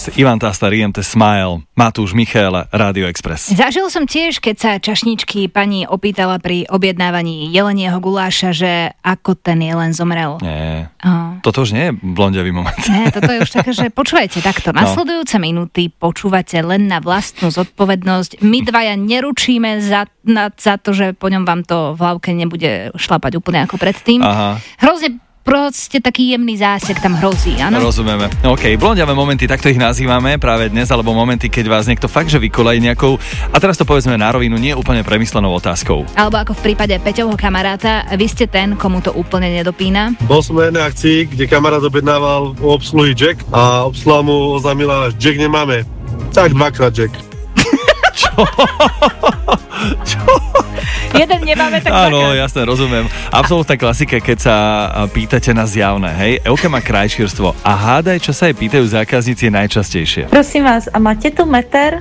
Express, Ivan Tasta, IMT Smile, Matúš, Michaela, Radio Express. Zažil som tiež, keď sa čašničky pani opýtala pri objednávaní jelenieho guláša, že ako ten jelen zomrel. Nie, toto už nie je blondiavý moment. Nie, toto je už také, že počúvajte takto. Nasledujúce minúty počúvate len na vlastnú zodpovednosť. My dvaja neručíme za to, že po ňom vám to v hlavke nebude šlapať úplne ako predtým. Aha. Hrozne proste taký jemný zásek tam hrozí, áno? Rozumieme. OK, blondiavé momenty, takto ich nazývame práve dnes, alebo momenty, keď vás niekto fakt, že vykolejí nejakou, a teraz to povedzme na rovinu, nie úplne premyslenou otázkou. Alebo ako v prípade Peťovho kamaráta, vy ste ten, komu to úplne nedopína. Bol som na jednej akcii, kde kamarát objednával u obsluhy Jack a obsluha mu oznámila, že Jack nemáme. Tak dvakrát Jack. Čo? Jeden nemáme, tak dvakrát. Áno, jasné, rozumiem. Absolútna klasika, keď sa pýtate na zjavné, hej. Euka má krajšírstvo a hádaj, čo sa jej pýtajú zákazníci najčastejšie. Prosím vás, a máte tu meter?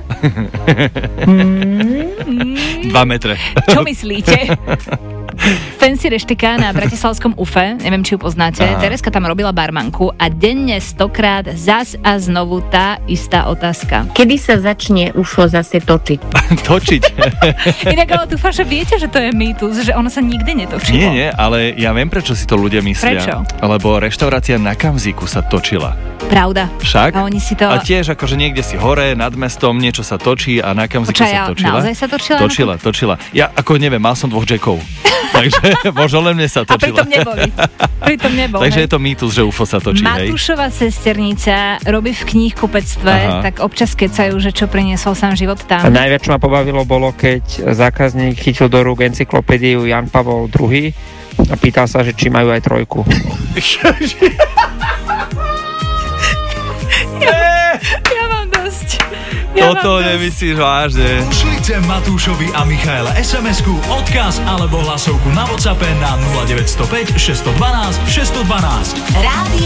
2 metre. Čo myslíte? Fancy reštika na bratislavskom UFE, neviem, či ju poznáte. Tereska tam robila barmanku a denne 100-krát zas a znovu tá istá otázka. Kedy sa začne UFO zase točiť? Točiť? Inak ale dúfam, že viete, že to je mýtus, že ono sa nikdy netočilo. Nie, ale ja viem, prečo si to ľudia myslia. Prečo? Lebo reštaurácia na Kamzíku sa točila. Pravda. Však? A oni si to... A tiež akože niekde si hore, nad mestom, niečo sa točí a na Kamzíku sa točila. Naozaj sa točila? Točila. Ja ako neviem, mal som 2 Jackov. Takže možno len mne sa točila. A pritom nebol. Takže je to mýtus, že UFO sa točí, Matúšova sesternica robí v knihkupectve, tak občas kecajú, že čo priniesol sám život tam. A najviac, čo ma pobavilo, bolo, keď zákazník chytil do rúk encyklopédiu Jan Pavol II a pýtal sa, že či majú aj 3. Ja mám dosť. Toto nemyslíš vážne. Pošlite Matúšovi a Michaele SMS-ku, odkaz alebo hlasovku na WhatsAppe na 0905 612 612.